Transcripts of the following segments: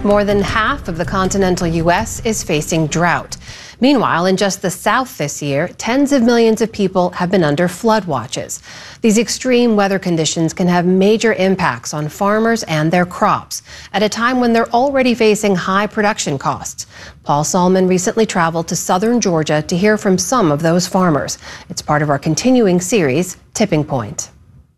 More than half of the continental U.S. is facing drought. Meanwhile, in just the South this year, tens of millions of people have been under flood watches. These extreme weather conditions can have major impacts on farmers and their crops at a time when they're already facing high production costs. Paul Solman recently traveled to southern Georgia to hear from some of those farmers. It's part of our continuing series, Tipping Point.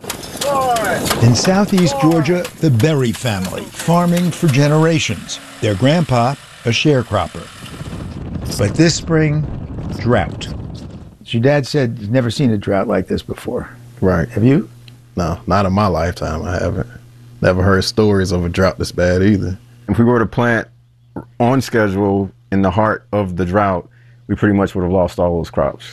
In southeast Georgia, the Berry family, farming for generations. Their grandpa, a sharecropper. But this spring, drought. Your dad said he's never seen a drought like this before. Right. Have you? No, not in my lifetime. I haven't. Never heard stories of a drought this bad either. If we were to plant on schedule in the heart of the drought, we pretty much would have lost all those crops.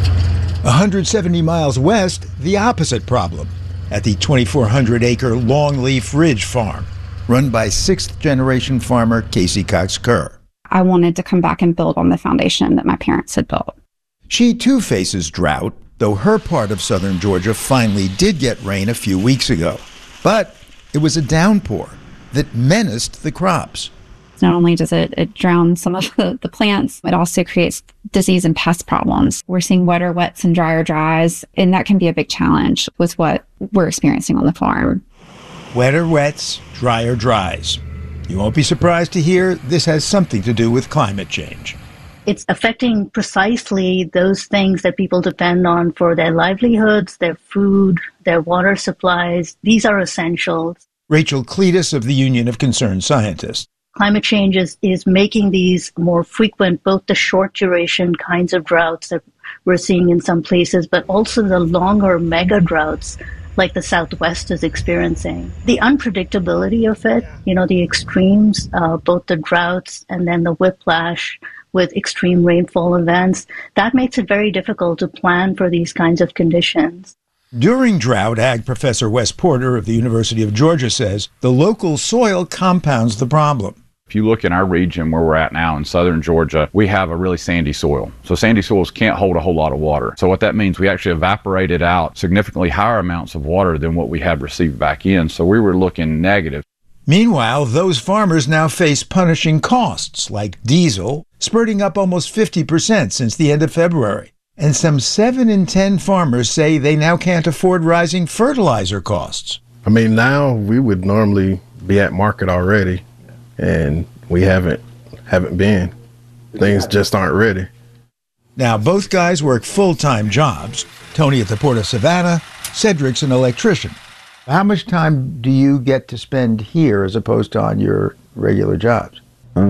170 miles west, the opposite problem, at the 2,400-acre Longleaf Ridge farm, run by sixth-generation farmer Casey Cox Kerr. I wanted to come back and build on the foundation that my parents had built. She too faces drought, though her part of southern Georgia finally did get rain a few weeks ago. But it was a downpour that menaced the crops. Not only does it drown some of the plants, it also creates disease and pest problems. We're seeing wetter wets and drier dries, and that can be a big challenge with what we're experiencing on the farm. Wetter wets, drier dries. You won't be surprised to hear this has something to do with climate change. It's affecting precisely those things that people depend on for their livelihoods, their food, their water supplies. These are essentials. Rachel Cletus of the Union of Concerned Scientists. Climate change is making these more frequent, both the short duration kinds of droughts that we're seeing in some places, but also the longer mega droughts like the Southwest is experiencing. The unpredictability of it, the extremes, both the droughts and then the whiplash with extreme rainfall events, that makes it very difficult to plan for these kinds of conditions. During drought, Ag Professor Wes Porter of the University of Georgia says the local soil compounds the problem. If you look in our region where we're at now in southern Georgia, we have a really sandy soil. So sandy soils can't hold a whole lot of water. So what that means, we actually evaporated out significantly higher amounts of water than what we had received back in. So we were looking negative. Meanwhile, those farmers now face punishing costs like diesel, spurting up almost 50% since the end of February. And some 7 in 10 farmers say they now can't afford rising fertilizer costs. I mean, now we would normally be at market already, and we haven't been. Things just aren't ready. Now, both guys work full-time jobs. Tony at the Port of Savannah, Cedric's an electrician. How much time do you get to spend here as opposed to on your regular jobs?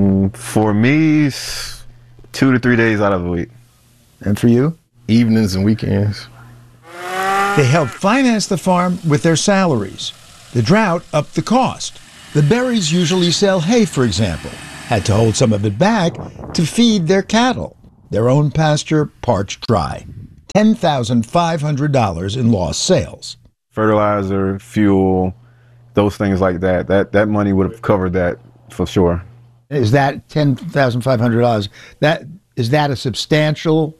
For me, 2 to 3 days out of the week. And for you? Evenings and weekends. They help finance the farm with their salaries. The drought upped the cost. The Berries usually sell hay, for example. Had to hold some of it back to feed their cattle. Their own pasture parched dry. $10,500 in lost sales. Fertilizer, fuel, those things like that. That money would have covered that for sure. Is that $10,500? Is that a substantial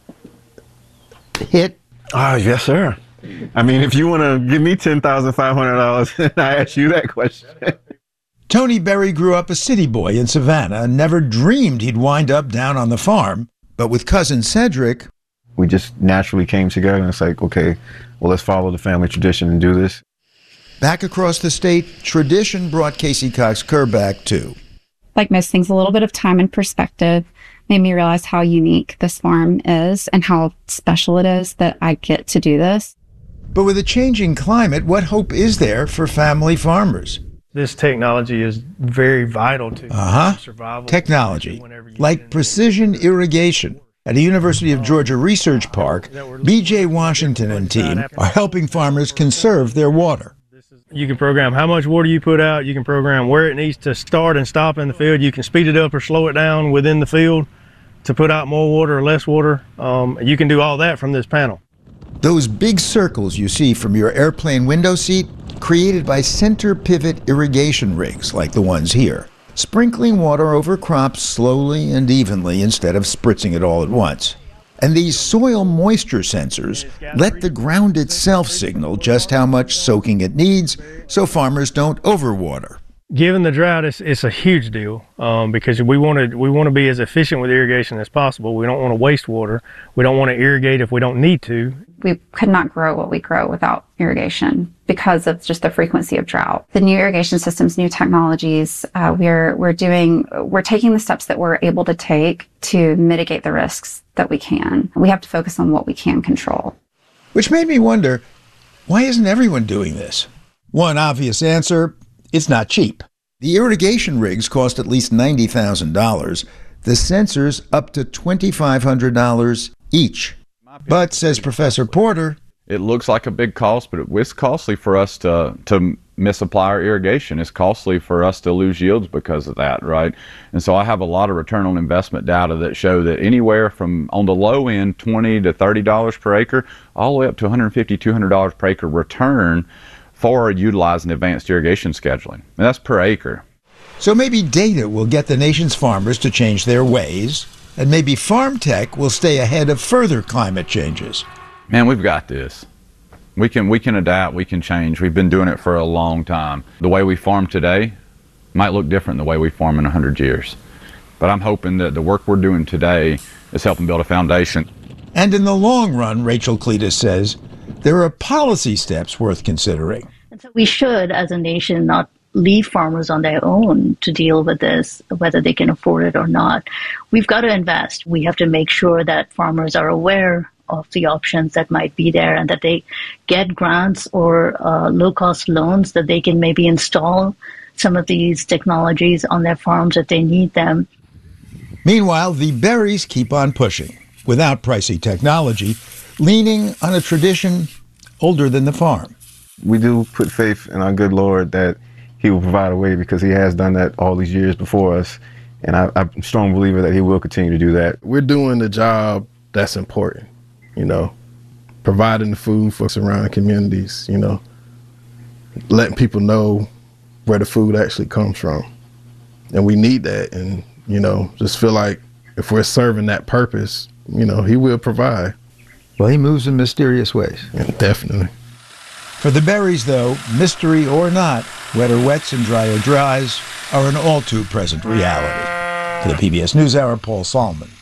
hit? Yes, sir. I mean, if you want to give me $10,500, I ask you that question. Tony Berry grew up a city boy in Savannah and never dreamed he'd wind up down on the farm. But with cousin Cedric, we just naturally came together and it's like, okay, well, let's follow the family tradition and do this. Back across the state, tradition brought Casey Cox Kerr back too. Like most things, a little bit of time and perspective made me realize how unique this farm is and how special it is that I get to do this. But with a changing climate, what hope is there for family farmers? This technology is very vital to survival. Technology, like precision irrigation. At a University of Georgia research park, B.J. Washington and team are helping farmers conserve their water. You can program how much water you put out. You can program where it needs to start and stop in the field. You can speed it up or slow it down within the field to put out more water or less water. You can do all that from this panel. Those big circles you see from your airplane window seat, created by center pivot irrigation rigs like the ones here, sprinkling water over crops slowly and evenly instead of spritzing it all at once. And these soil moisture sensors let the ground itself signal just how much soaking it needs so farmers don't overwater. Given the drought, it's a huge deal because we want to be as efficient with irrigation as possible. We don't want to waste water. We don't want to irrigate if we don't need to. We could not grow what we grow without irrigation because of just the frequency of drought. The new irrigation systems, new technologies, we're taking the steps that we're able to take to mitigate the risks that we can. We have to focus on what we can control. Which made me wonder, why isn't everyone doing this? One obvious answer: it's not cheap. The irrigation rigs cost at least $90,000. The sensors up to $2,500 each. But, says Professor Porter, it looks like a big cost, but it's costly for us to misapply our irrigation. It's costly for us to lose yields because of that, right? And so I have a lot of return on investment data that show that anywhere from, on the low end, $20 to $30 per acre, all the way up to $150, $200 per acre return for utilizing advanced irrigation scheduling. And that's per acre. So maybe data will get the nation's farmers to change their ways, and maybe farm tech will stay ahead of further climate changes. Man, we've got this. We can adapt, we can change. We've been doing it for a long time. The way we farm today might look different than the way we farm in 100 years. But I'm hoping that the work we're doing today is helping build a foundation. And in the long run, Rachel Cletus says, there are policy steps worth considering. And so we should, as a nation, not leave farmers on their own to deal with this, whether they can afford it or not. We've got to invest. We have to make sure that farmers are aware of the options that might be there and that they get grants or low-cost loans that they can maybe install some of these technologies on their farms if they need them. Meanwhile, the berries keep on pushing, without pricey technology, leaning on a tradition older than the farm. We do put faith in our good Lord that He will provide a way, because He has done that all these years before us. And I'm a strong believer that He will continue to do that. We're doing the job that's important, you know, providing the food for surrounding communities, you know, letting people know where the food actually comes from. And we need that. And, you know, just feel like if we're serving that purpose, you know, He will provide. Well, He moves in mysterious ways. Yeah, definitely. For the berries, though, mystery or not, wetter wets and drier dries are an all-too-present reality. For the PBS NewsHour, Paul Solomon.